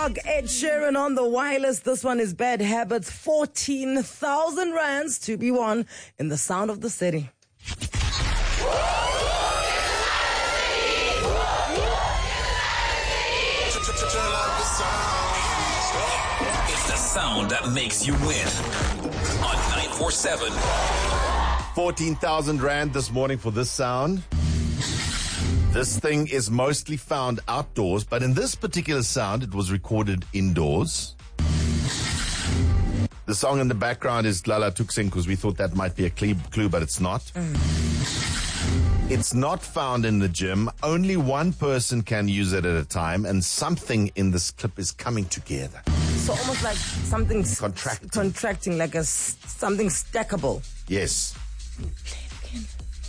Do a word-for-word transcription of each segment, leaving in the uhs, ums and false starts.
o'clock, Ed Sheeran on the wireless. This one is Bad Habits. fourteen thousand rands to be won in the sound of the city. It's the sound that makes you win on nine four seven. fourteen thousand rand this morning for this sound. This thing is mostly found outdoors, but in this particular sound, it was recorded indoors. The song in the background is Lala Tuksing because we thought that might be a clue, but it's not. Mm. It's not found in the gym. Only one person can use it at a time, and something in this clip is coming together. So almost like something contracting, s- contracting, like a s- something stackable. Yes. Play it again.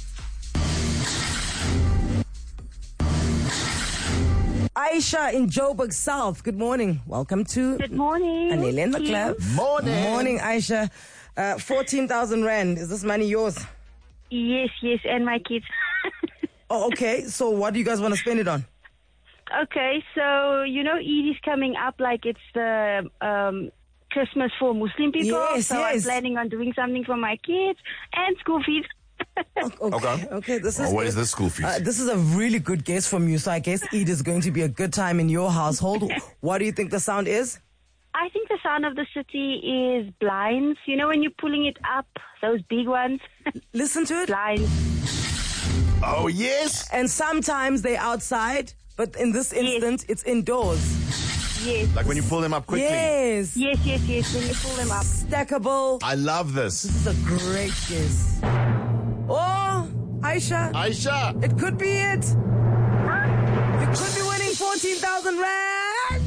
Aisha in Joburg South. Good morning. Welcome to Good morning. Anele in the club. Morning. Morning, Aisha. Uh, fourteen thousand rand. Is this money yours? Yes, yes, and my kids. Oh, okay. So what do you guys want to spend it on? Okay, so you know Eid is coming up, like it's the um, Christmas for Muslim people. Yes, so yes. I'm planning on doing something for my kids and school fees. Okay. Okay. Okay. This is Oh, what is good. the school fees? Uh, this is a really good guess from you. So I guess Eid is going to be a good time in your household. What do you think the sound is? I think the sound of the city is blinds. You know when you're pulling it up, those big ones? Listen to it. Blinds. Oh, yes. And sometimes they're outside, but in this instance, it's indoors. Yes. Like when you pull them up quickly. Yes. Yes, yes, yes, when you pull them up. Stackable. I love this. This is a great guess. Oh, Aisha. Aisha. It could be it. You could be winning fourteen thousand rands.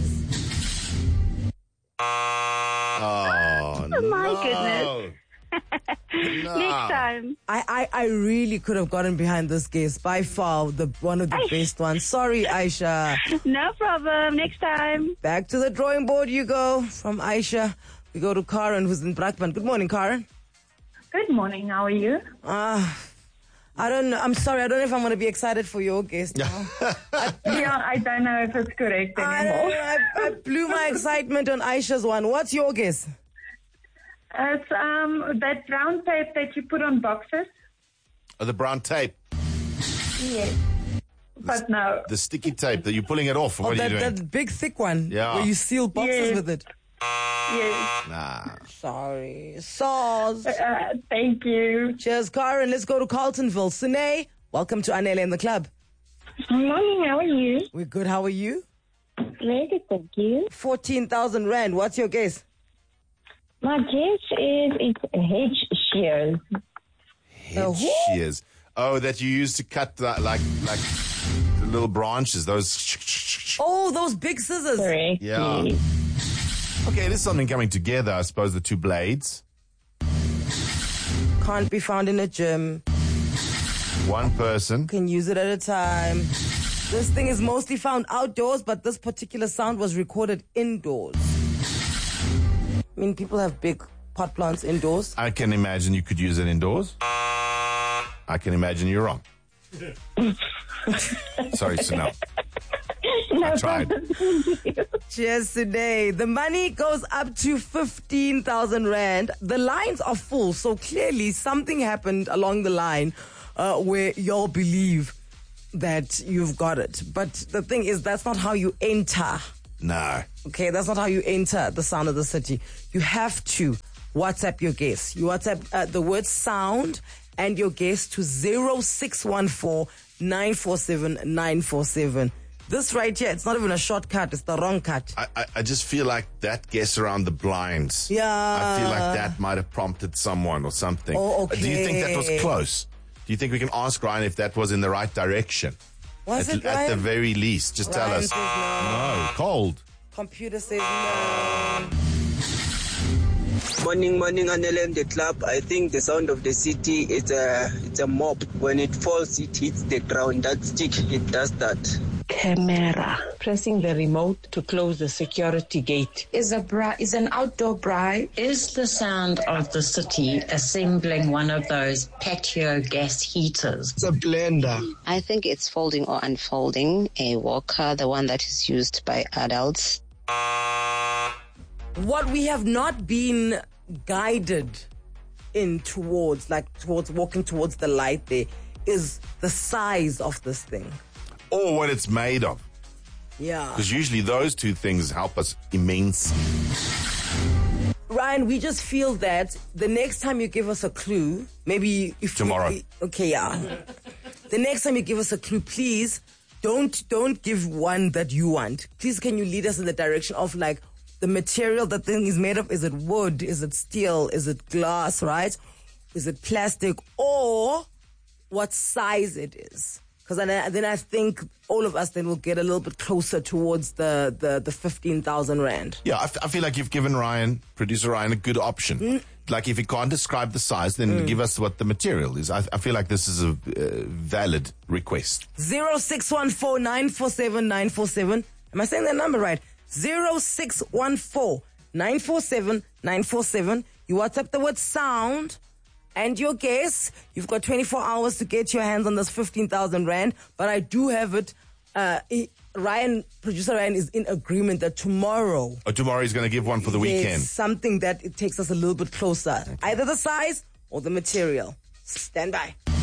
Oh, Oh, my no. goodness. No. Next time. I, I, I really could have gotten behind this guess. By far, the one of the Ay. best ones. Sorry, Aisha. No problem. Next time. Back to the drawing board you go. From Aisha, we go to Karen, who's in Brakpan. Good morning, Karen. Good morning. How are you? Ah, I don't know. I'm sorry. I don't know if I'm going to be excited for your guess now. Yeah, I don't know if it's correct I, anymore. I, I blew my excitement on Aisha's one. What's your guess? It's um that brown tape that you put on boxes. Oh, the brown tape. Yes. But no. The sticky tape that you're pulling it off. Oh, What are that, you doing? that big thick one Yeah. where you seal boxes Yes. with it. Yes. Nah. Sorry. Sauce. Uh, thank you. Cheers, Karen. Let's go to Carltonville. Sine, welcome to Anele in the club. Morning. How are you? We're good. How are you? Very thank you. fourteen thousand rand. What's your guess? My guess is it's hedge shears. Head who? shears. Oh, that you use to cut the, like like the little branches. Those. Oh, those big scissors. Correct. Yeah. Yes. Okay, there's something coming together. I suppose the two blades. Can't be found in a gym. One person. Can use it at a time. This thing is mostly found outdoors, but this particular sound was recorded indoors. I mean, people have big pot plants indoors. I can imagine you could use it indoors. I can imagine you're wrong. Sorry, Sunil. No I tried. problem. Cheers today. The money goes up to fifteen thousand rand. The lines are full, so clearly something happened along the line uh, where y'all believe that you've got it. But the thing is, that's not how you enter. No. Okay, that's not how you enter the sound of the city. You have to WhatsApp your guess. You WhatsApp uh, the word sound and your guess to zero six one four nine four seven nine four seven. This right here, it's not even a shortcut. It's the wrong cut. I, I, I just feel like that guess around the blinds. Yeah. I feel like that might have prompted someone or something. Oh, Uh, Do you think that was okay. close? Do you think we can ask Ryan if that was in the right direction? Was at, it, at the Ryan? very least, just tell Ryan us. says no. No, cold. Computer says no. Morning, morning, Anele in the club. I think the sound of the city is a it's a mop. When it falls, it hits the ground. That stick, it does that. Camera. Pressing the remote to close the security gate. Is a bri- is an outdoor bride. Is the sound of the city assembling one of those patio gas heaters? It's a blender. I think it's folding or unfolding a walker, the one that is used by adults. what we have not been guided in towards, like towards walking towards the light there, is the size of this thing. Or what it's made of. Yeah. Because usually those two things help us immensely. Ryan, we just feel that the next time you give us a clue, maybe if Tomorrow. We, okay, yeah. The next time you give us a clue, please don't don't give one that you want. Please, can you lead us in the direction of like the material the thing is made of? Is it wood? Is it steel? Is it glass? Right? Is it plastic? Or what size it is? Because then, then I think all of us then will get a little bit closer towards the, the, the fifteen thousand rand. Yeah, I, f- I feel like you've given Ryan, producer Ryan, a good option. Mm. Like if he can't describe the size, then mm. give us what the material is. I, I feel like this is a uh, valid request. zero six one four nine four seven nine four seven. Am I saying that number right? zero six one four nine four seven nine four seven. You WhatsApp the word sound and your guess. You've got twenty-four hours to get your hands on this fifteen thousand rand. But I do have it. Uh, Ryan, producer Ryan, is in agreement that tomorrow. Oh, tomorrow he's going to give one for the there's weekend. Something that it takes us a little bit closer. Okay. Either the size or the material. Stand by.